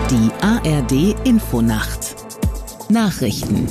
Die ARD Infonacht Nachrichten.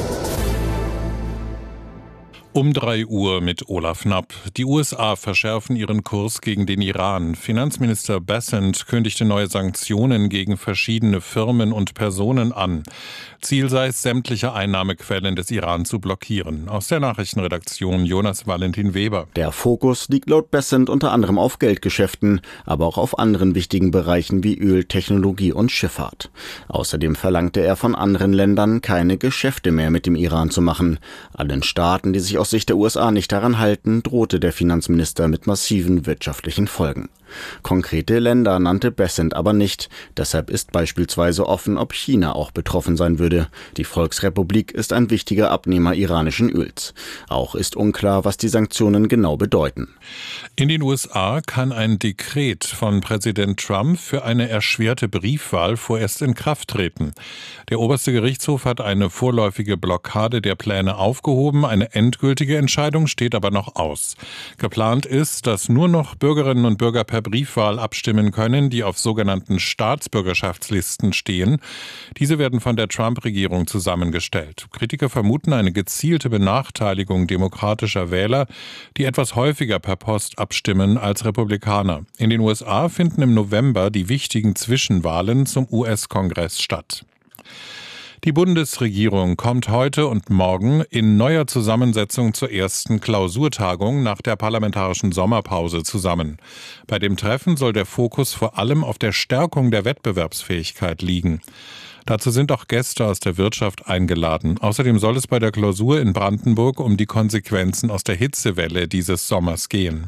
Um 3 Uhr mit Olaf Knapp. Die USA verschärfen ihren Kurs gegen den Iran. Finanzminister Bessent kündigte neue Sanktionen gegen verschiedene Firmen und Personen an. Ziel sei es, sämtliche Einnahmequellen des Iran zu blockieren. Aus der Nachrichtenredaktion Jonas Valentin Weber. Der Fokus liegt laut Bessent unter anderem auf Geldgeschäften, aber auch auf anderen wichtigen Bereichen wie Öl, Technologie und Schifffahrt. Außerdem verlangte er von anderen Ländern, keine Geschäfte mehr mit dem Iran zu machen. Allen Staaten, die sich aus Sicht der USA nicht daran halten, drohte der Finanzminister mit massiven wirtschaftlichen Folgen. Konkrete Länder nannte Bessent aber nicht. Deshalb ist beispielsweise offen, ob China auch betroffen sein würde. Die Volksrepublik ist ein wichtiger Abnehmer iranischen Öls. Auch ist unklar, was die Sanktionen genau bedeuten. In den USA kann ein Dekret von Präsident Trump für eine erschwerte Briefwahl vorerst in Kraft treten. Der oberste Gerichtshof hat eine vorläufige Blockade der Pläne aufgehoben. Eine endgültige Entscheidung steht aber noch aus. Geplant ist, dass nur noch Bürgerinnen und Bürger per Briefwahl abstimmen können, die auf sogenannten Staatsbürgerschaftslisten stehen. Diese werden von der Trump-Regierung zusammengestellt. Kritiker vermuten eine gezielte Benachteiligung demokratischer Wähler, die etwas häufiger per Post abstimmen als Republikaner. In den USA finden im November die wichtigen Zwischenwahlen zum US-Kongress statt. Die Bundesregierung kommt heute und morgen in neuer Zusammensetzung zur ersten Klausurtagung nach der parlamentarischen Sommerpause zusammen. Bei dem Treffen soll der Fokus vor allem auf der Stärkung der Wettbewerbsfähigkeit liegen. Dazu sind auch Gäste aus der Wirtschaft eingeladen. Außerdem soll es bei der Klausur in Brandenburg um die Konsequenzen aus der Hitzewelle dieses Sommers gehen.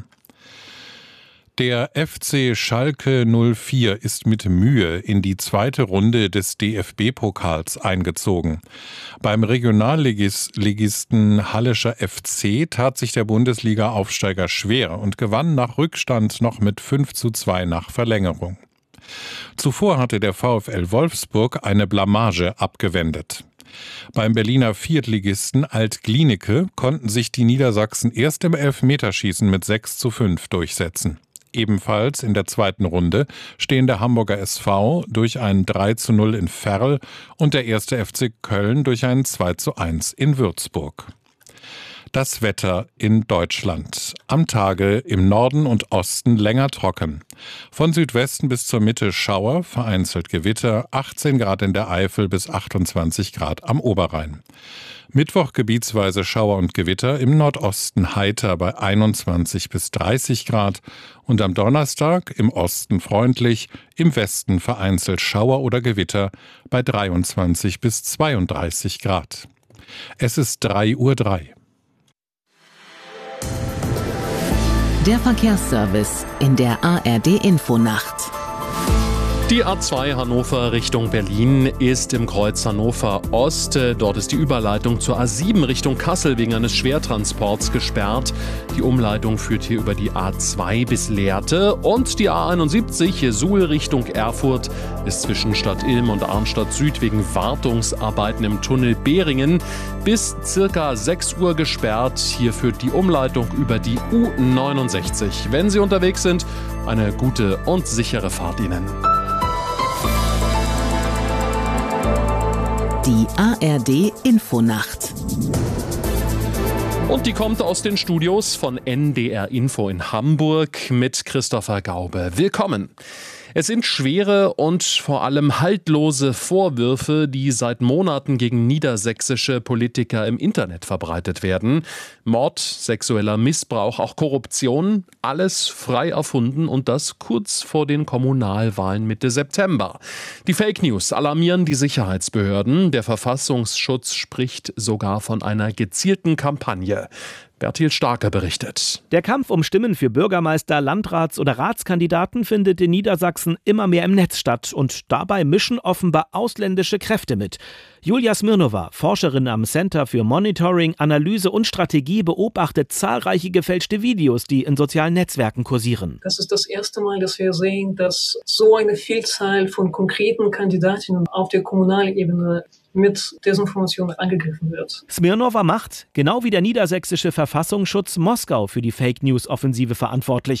Der FC Schalke 04 ist mit Mühe in die zweite Runde des DFB-Pokals eingezogen. Beim Regionalligisten Hallischer FC tat sich der Bundesliga-Aufsteiger schwer und gewann nach Rückstand noch mit 5:2 nach Verlängerung. Zuvor hatte der VfL Wolfsburg eine Blamage abgewendet. Beim Berliner Viertligisten Alt-Glienicke konnten sich die Niedersachsen erst im Elfmeterschießen mit 6:5 durchsetzen. Ebenfalls in der zweiten Runde stehen der Hamburger SV durch ein 3:0 in Verl und der 1. FC Köln durch ein 2:1 in Würzburg. Das Wetter in Deutschland. Am Tage im Norden und Osten länger trocken. Von Südwesten bis zur Mitte Schauer, vereinzelt Gewitter, 18 Grad in der Eifel bis 28 Grad am Oberrhein. Mittwoch gebietsweise Schauer und Gewitter, im Nordosten heiter bei 21 bis 30 Grad und am Donnerstag im Osten freundlich, im Westen vereinzelt Schauer oder Gewitter bei 23 bis 32 Grad. Es ist 3:03 Uhr. Der Verkehrsservice in der ARD Infonacht. Die A2 Hannover Richtung Berlin ist im Kreuz Hannover Ost. Dort ist die Überleitung zur A7 Richtung Kassel wegen eines Schwertransports gesperrt. Die Umleitung führt hier über die A2 bis Lehrte. Und die A71 Suhl Richtung Erfurt ist zwischen Stadt Ilm und Arnstadt Süd wegen Wartungsarbeiten im Tunnel Behringen bis circa 6 Uhr gesperrt. Hier führt die Umleitung über die U69. Wenn Sie unterwegs sind, eine gute und sichere Fahrt Ihnen. Die ARD Infonacht. Und die kommt aus den Studios von NDR Info in Hamburg mit Christopher Gaube. Willkommen. Es sind schwere und vor allem haltlose Vorwürfe, die seit Monaten gegen niedersächsische Politiker im Internet verbreitet werden. Mord, sexueller Missbrauch, auch Korruption, alles frei erfunden und das kurz vor den Kommunalwahlen Mitte September. Die Fake News alarmieren die Sicherheitsbehörden. Der Verfassungsschutz spricht sogar von einer gezielten Kampagne. Bertil Starke berichtet. Der Kampf um Stimmen für Bürgermeister, Landrats- oder Ratskandidaten findet in Niedersachsen immer mehr im Netz statt und dabei mischen offenbar ausländische Kräfte mit. Julia Smirnova, Forscherin am Center für Monitoring, Analyse und Strategie, beobachtet zahlreiche gefälschte Videos, die in sozialen Netzwerken kursieren. Das ist das erste Mal, dass wir sehen, dass so eine Vielzahl von konkreten Kandidatinnen auf der kommunalen Ebene mit Desinformation angegriffen wird. Smirnova macht, genau wie der niedersächsische Verfassungsschutz, Moskau für die Fake-News-Offensive verantwortlich.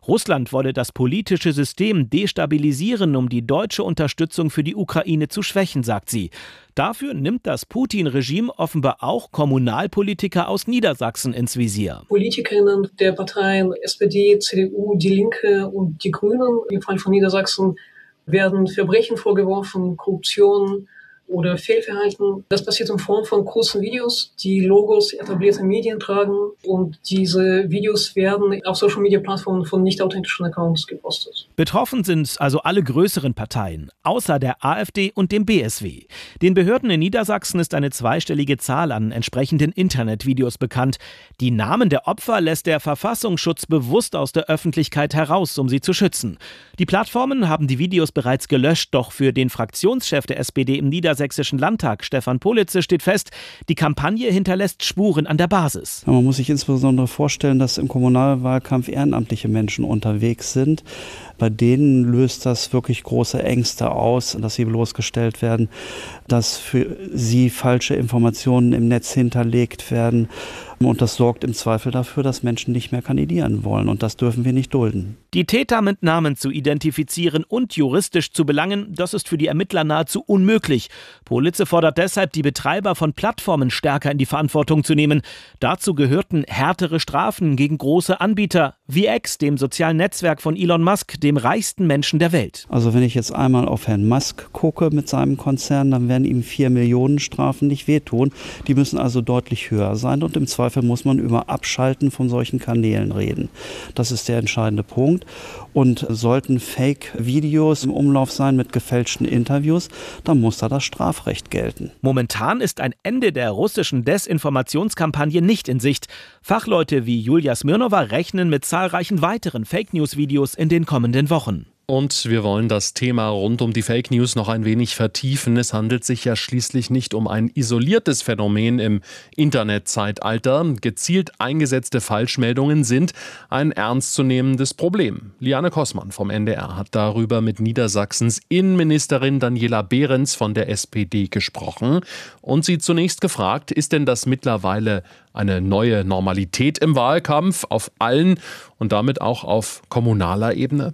Russland wolle das politische System destabilisieren, um die deutsche Unterstützung für die Ukraine zu schwächen, sagt sie. Dafür nimmt das Putin-Regime offenbar auch Kommunalpolitiker aus Niedersachsen ins Visier. Politikerinnen der Parteien SPD, CDU, Die Linke und die Grünen, im Fall von Niedersachsen, werden Verbrechen vorgeworfen, Korruption oder Fehlverhalten. Das passiert in Form von kurzen Videos, die Logos etablierter Medien tragen, und diese Videos werden auf Social-Media-Plattformen von nicht authentischen Accounts gepostet. Betroffen sind also alle größeren Parteien, außer der AfD und dem BSW. Den Behörden in Niedersachsen ist eine zweistellige Zahl an entsprechenden Internetvideos bekannt. Die Namen der Opfer lässt der Verfassungsschutz bewusst aus der Öffentlichkeit heraus, um sie zu schützen. Die Plattformen haben die Videos bereits gelöscht, doch für den Fraktionschef der SPD im Niedersächsischen Landtag, Stefan Politze, steht fest, die Kampagne hinterlässt Spuren an der Basis. Man muss sich insbesondere vorstellen, dass im Kommunalwahlkampf ehrenamtliche Menschen unterwegs sind. Bei denen löst das wirklich große Ängste aus, dass sie bloßgestellt werden, dass für sie falsche Informationen im Netz hinterlegt werden. Und das sorgt im Zweifel dafür, dass Menschen nicht mehr kandidieren wollen. Und das dürfen wir nicht dulden. Die Täter mit Namen zu identifizieren und juristisch zu belangen, das ist für die Ermittler nahezu unmöglich. Politze fordert deshalb, die Betreiber von Plattformen stärker in die Verantwortung zu nehmen. Dazu gehörten härtere Strafen gegen große Anbieter, wie X, dem sozialen Netzwerk von Elon Musk, dem reichsten Menschen der Welt. Also wenn ich jetzt einmal auf Herrn Musk gucke mit seinem Konzern, dann werden ihm 4 Millionen Strafen nicht wehtun. Die müssen also deutlich höher sein, und im Zweifel muss man über Abschalten von solchen Kanälen reden. Das ist der entscheidende Punkt. Und sollten Fake-Videos im Umlauf sein mit gefälschten Interviews, dann muss da das Strafrecht gelten. Momentan ist ein Ende der russischen Desinformationskampagne nicht in Sicht. Fachleute wie Julia Smirnova rechnen mit zahlreichen weiteren Fake-News-Videos in den kommenden Wochen. Und wir wollen das Thema rund um die Fake News noch ein wenig vertiefen. Es handelt sich ja schließlich nicht um ein isoliertes Phänomen im Internetzeitalter. Gezielt eingesetzte Falschmeldungen sind ein ernstzunehmendes Problem. Liane Kossmann vom NDR hat darüber mit Niedersachsens Innenministerin Daniela Behrens von der SPD gesprochen und sie zunächst gefragt, ist denn das mittlerweile eine neue Normalität im Wahlkampf auf allen und damit auch auf kommunaler Ebene?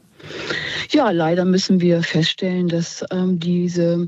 Ja, leider müssen wir feststellen, dass diese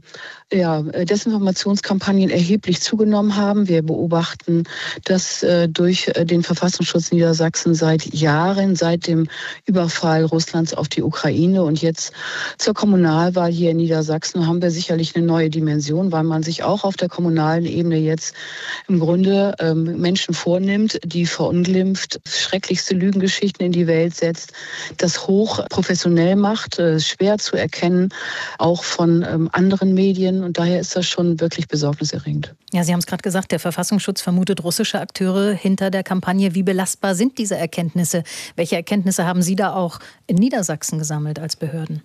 Desinformationskampagnen erheblich zugenommen haben. Wir beobachten, dass durch den Verfassungsschutz Niedersachsen seit Jahren, seit dem Überfall Russlands auf die Ukraine und jetzt zur Kommunalwahl hier in Niedersachsen, haben wir sicherlich eine neue Dimension, weil man sich auch auf der kommunalen Ebene jetzt im Grunde Menschen vornimmt, die verunglimpft, schrecklichste Lügengeschichten in die Welt setzt, das hochprofessionell macht, schwer zu erkennen, auch von anderen Medien. Und daher ist das schon wirklich besorgniserregend. Ja, Sie haben es gerade gesagt, der Verfassungsschutz vermutet russische Akteure hinter der Kampagne. Wie belastbar sind diese Erkenntnisse? Welche Erkenntnisse haben Sie da auch in Niedersachsen gesammelt als Behörden?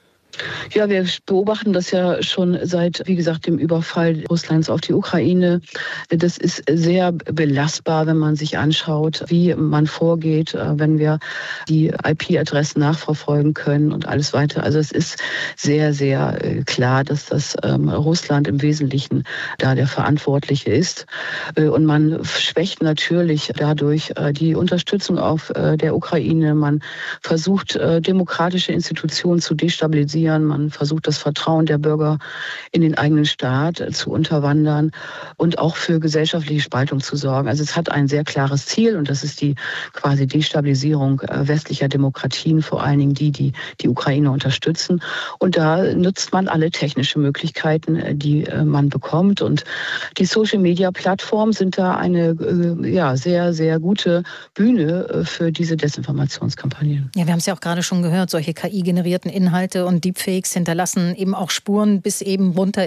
Ja, wir beobachten das ja schon seit, wie gesagt, dem Überfall Russlands auf die Ukraine. Das ist sehr belastbar, wenn man sich anschaut, wie man vorgeht, wenn wir die IP-Adressen nachverfolgen können und alles weiter. Also es ist sehr, sehr klar, dass das Russland im Wesentlichen da der Verantwortliche ist. Und man schwächt natürlich dadurch die Unterstützung auf der Ukraine. Man versucht, demokratische Institutionen zu destabilisieren. Man versucht, das Vertrauen der Bürger in den eigenen Staat zu unterwandern und auch für gesellschaftliche Spaltung zu sorgen. Also es hat ein sehr klares Ziel, und das ist die quasi Destabilisierung westlicher Demokratien, vor allen Dingen die Ukraine unterstützen. Und da nutzt man alle technischen Möglichkeiten, die man bekommt. Und die Social-Media-Plattformen sind da eine sehr, sehr gute Bühne für diese Desinformationskampagnen. Ja, wir haben es ja auch gerade schon gehört, solche KI-generierten Inhalte und Deepfakes hinterlassen eben auch Spuren bis eben runter